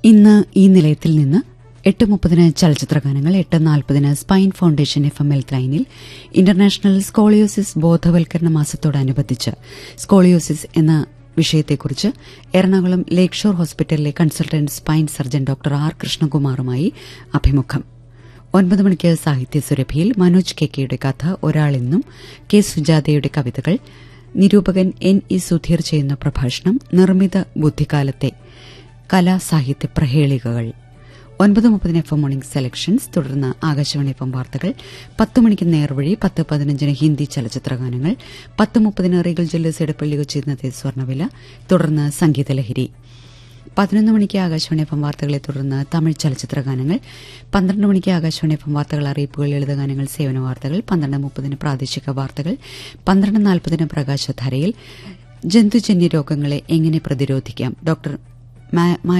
ഇന്ന് ഈ നിലയത്തിൽ നിന്ന് 8:30 ചലച്ചിത്രഗാനങ്ങൾ, 8:40 സ്പൈൻ ഫൌണ്ടേഷൻ FM ഹെൽത്ത് ലൈനിൽ ഇന്റർനാഷണൽ സ്കോളിയോസിസ് ബോധവൽക്കരണ മാസത്തോടനുബന്ധിച്ച് സ്കോളിയോസിസ് എന്ന വിഷയത്തെക്കുറിച്ച് എറണാകുളം ലേക്ക് ഷോർ ഹോസ്പിറ്റലിലെ consultant spine surgeon doctor R കൃഷ്ണകുമാറുമായി അഭിമുഖം. 9 മണിക്ക് സാഹിത്യ സുരഭിയിൽ മനോജ് കെയുടെ കഥ ഒരാളെന്നും കെ സുജാതയുടെ കവിതകൾ, നിരൂപകൻ NE സുധീർ ചെയ്യുന്ന പ്രഭാഷണം, നിർമ്മിത ബുദ്ധിക്കാലത്തെ കലാസാഹിത്യ പ്രഹേളികകൾ. 9:30 FM മോർണിംഗ് സെലക്ഷൻസ്, തുടർന്ന് ആകാശവാണി FM വാർത്തകൾ. 10 മണിക്ക് നേർവഴി, 10:15 ഹിന്ദി ചലച്ചിത്രഗാനങ്ങൾ, 10:30 റീഗൽ ജ്വല്ലേഴ്സ് എടപ്പള്ളി കൊച്ചി ഇന്നത്തെ സ്വർണ്ണവില, തുടർന്ന് സംഗീതലഹരി. 11 മണിക്ക് ആകാശവാണി FM വാർത്തകളെ തുടർന്ന് തമിഴ് ചലച്ചിത്രഗാനങ്ങൾ. 12 മണിക്ക് ആകാശവാണി FM വാർത്തകൾ, അറിയിപ്പുകൾ, ലളിതഗാനങ്ങൾ, സേവന വാർത്തകൾ. 12:30 പ്രാദേശിക വാർത്തകൾ. 12:40 പ്രകാശധാരയിൽ ജന്തുജന്യ രോഗങ്ങളെ എങ്ങനെ പ്രതിരോധിക്കാം, ഡോക്ടർ